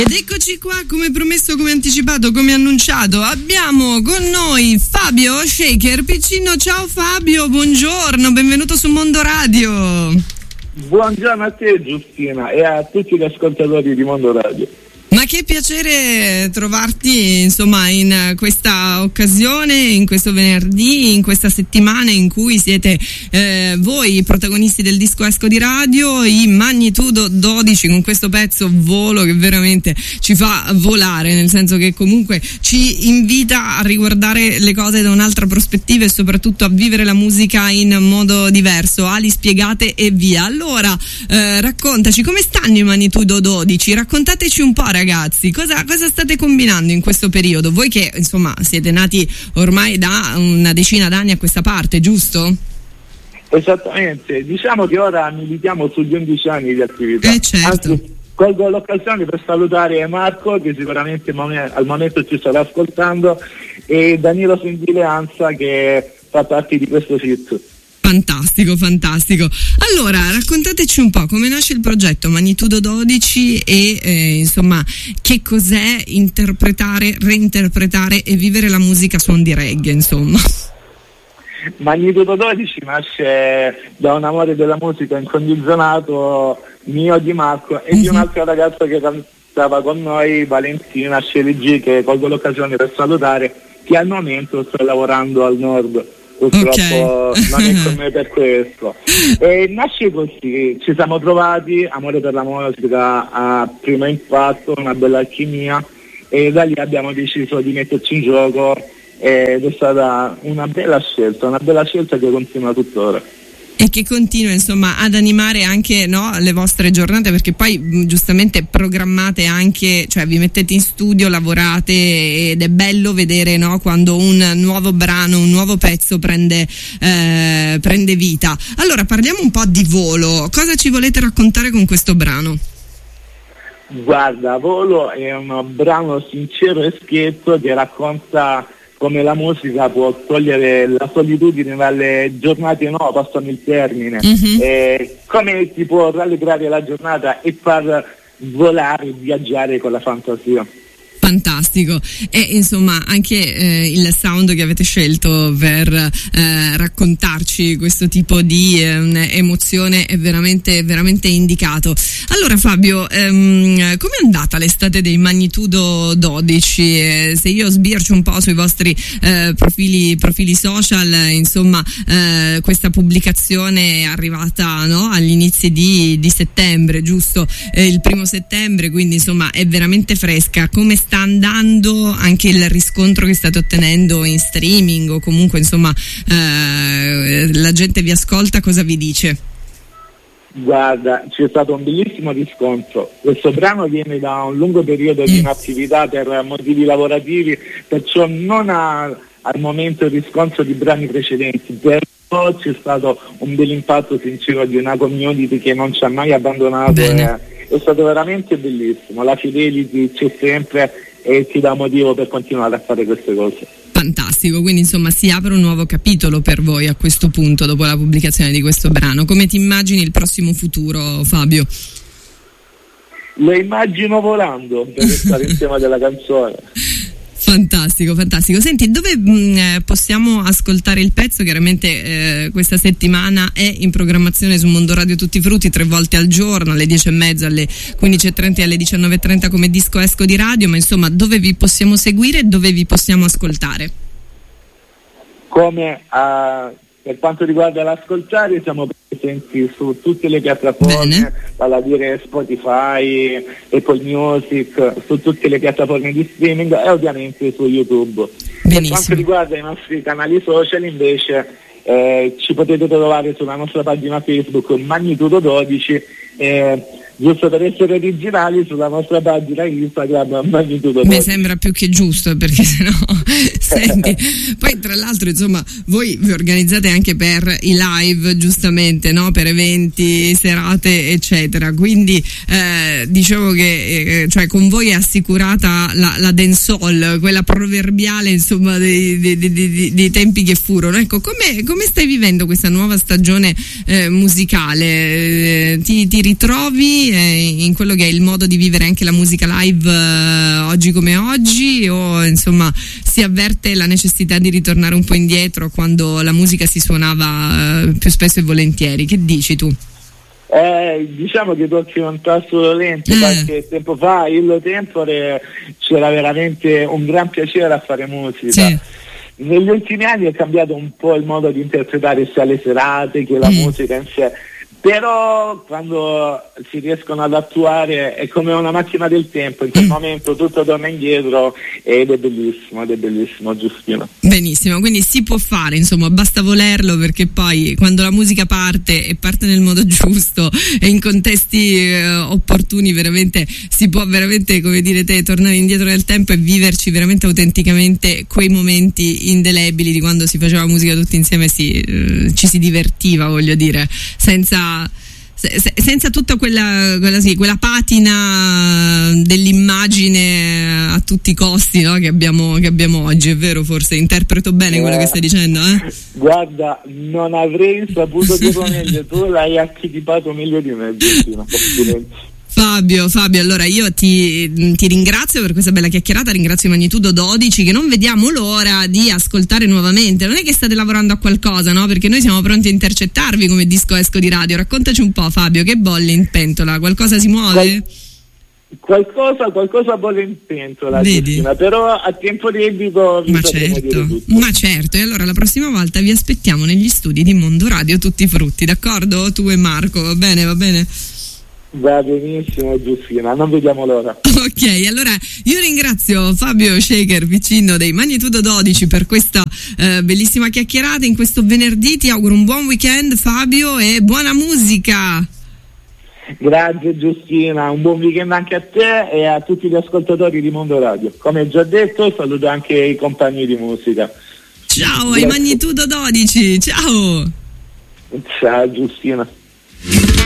Ed eccoci qua, come promesso, come anticipato, come annunciato, abbiamo con noi Fabio Shaker Piccino. Ciao Fabio, buongiorno, benvenuto su Mondo Radio. Buongiorno a te Giustina e a tutti gli ascoltatori di Mondo Radio. Ma che piacere trovarti, insomma, in questa occasione, in questo venerdì, in questa settimana in cui siete voi i protagonisti del disco Esco di Radio, i Magnitudo 12, con questo pezzo Volo che veramente ci fa volare, nel senso che comunque ci invita a riguardare le cose da un'altra prospettiva e soprattutto a vivere la musica in modo diverso. Ali spiegate e via. Allora, raccontaci come stanno i Magnitudo 12, raccontateci un po', ragazzi, cosa state combinando in questo periodo? Voi che insomma siete nati ormai da una decina d'anni a questa parte, giusto? Esattamente, diciamo che ora militiamo sugli 11 anni di attività. Certo. Anzi, colgo l'occasione per salutare Marco, che sicuramente al momento ci starà ascoltando, e Danilo Sendileanza, che fa parte di questo sito. Fantastico. Allora, raccontateci un po' come nasce il progetto Magnitudo 12 e insomma che cos'è interpretare, reinterpretare e vivere la musica suon di reggae, insomma. Magnitudo 12 nasce da un amore della musica incondizionato mio, di Marco e di un'altra ragazza che cantava con noi, Valentina Sceliggi, che colgo l'occasione per salutare, che al momento sta lavorando al nord. Purtroppo non è con me per questo. E nasce così, ci siamo trovati, amore per la musica a primo impatto, una bella alchimia, e da lì abbiamo deciso di metterci in gioco ed è stata una bella scelta che continua tuttora. E che continua insomma ad animare anche, no, le vostre giornate, perché poi giustamente programmate anche, cioè vi mettete in studio, lavorate, ed è bello vedere, no, quando un nuovo brano, un nuovo pezzo prende vita. Allora parliamo un po' di Volo, cosa ci volete raccontare con questo brano? Guarda, Volo è un brano sincero e schietto che racconta come la musica può togliere la solitudine dalle giornate, no, passano il termine, come ti può rallegrare la giornata e far volare e viaggiare con la fantasia. Fantastico. E insomma anche il sound che avete scelto per raccontarci questo tipo di emozione è veramente indicato. Allora Fabio, com'è andata l'estate dei Magnitudo 12? Se io sbircio un po' sui vostri profili social, insomma questa pubblicazione è arrivata, no, agli inizi di settembre, giusto? Il 1 settembre, quindi insomma è veramente fresca. Come sta andando anche il riscontro che state ottenendo in streaming, o comunque insomma la gente vi ascolta, cosa vi dice? Guarda, c'è stato un bellissimo riscontro. Questo brano viene da un lungo periodo di inattività per motivi lavorativi, perciò non ha al momento il riscontro di brani precedenti, però c'è stato un bel impatto sincero di una community che non ci ha mai abbandonato. È stato veramente bellissimo, la fidelity c'è sempre e ti dà motivo per continuare a fare queste cose. Fantastico, quindi insomma si apre un nuovo capitolo per voi a questo punto, dopo la pubblicazione di questo brano. Come ti immagini il prossimo futuro, Fabio? Lo immagino volando, per restare in tema della canzone. Fantastico. Senti, dove possiamo ascoltare il pezzo? Chiaramente questa settimana è in programmazione su Mondo Radio Tutti i Frutti 3 volte al giorno, alle 10:30, alle 15:30 e alle 19:30 come disco Esco di Radio, ma insomma dove vi possiamo seguire e dove vi possiamo ascoltare? Come per quanto riguarda l'ascoltare, siamo presenti su tutte le piattaforme, vale a dire Spotify, Apple Music, su tutte le piattaforme di streaming e ovviamente su YouTube. Benissimo. Per quanto riguarda i nostri canali social invece ci potete trovare sulla nostra pagina Facebook Magnitudo 12, giusto per essere originali, sulla nostra pagina Instagram Magnitudo 12. Mi sembra più che giusto, perché sennò senti, poi tra l'altro insomma voi vi organizzate anche per i live, giustamente, no? Per eventi, serate eccetera, quindi diciamo che cioè con voi è assicurata la dancehall, quella proverbiale insomma dei tempi che furono. Ecco, come stai vivendo questa nuova stagione musicale? Ti ritrovi in quello che è il modo di vivere anche la musica live oggi come oggi, o insomma si avverte la necessità di ritornare un po' indietro quando la musica si suonava più spesso e volentieri? Che dici tu? Diciamo che tocchi un tasto dolente. Qualche tempo fa, il Tempore, c'era veramente un gran piacere a fare musica. Sì. Negli ultimi anni è cambiato un po' il modo di interpretare sia le serate che la musica in sé, però quando si riescono ad attuare è come una macchina del tempo, in quel momento tutto torna indietro ed è bellissimo, Giustino. Benissimo, quindi si può fare, insomma, basta volerlo, perché poi quando la musica parte e parte nel modo giusto e in contesti opportuni, veramente si può veramente, come dire te, tornare indietro nel tempo e viverci veramente autenticamente quei momenti indelebili di quando si faceva musica tutti insieme, ci si divertiva, voglio dire, senza tutta quella patina dell'immagine a tutti i costi, no, che abbiamo oggi. È vero, forse interpreto bene quello che stai dicendo? Guarda, non avrei saputo dirlo meglio, tu l'hai archetipato meglio di me. Fabio, allora io ti ringrazio per questa bella chiacchierata, ringrazio Magnitudo 12, che non vediamo l'ora di ascoltare nuovamente. Non è che state lavorando a qualcosa, no? Perché noi siamo pronti a intercettarvi come Disco Esco di Radio. Raccontaci un po', Fabio, che bolle in pentola? Qualcosa si muove? Qualcosa bolle in pentola, Giustina, però a tempo debito ma certo, e allora la prossima volta vi aspettiamo negli studi di Mondo Radio Tutti Frutti, d'accordo? Tu e Marco, va bene? Va benissimo, Giustina, non vediamo l'ora. Ok, allora io ringrazio Fabio Shaker, vicino dei Magnitudo 12, per questa bellissima chiacchierata in questo venerdì. Ti auguro un buon weekend, Fabio, e buona musica. Grazie Giustina, un buon weekend anche a te e a tutti gli ascoltatori di Mondo Radio. Come già detto, saluto anche i compagni di musica. Ciao ai Magnitudo 12, ciao. Ciao Giustina.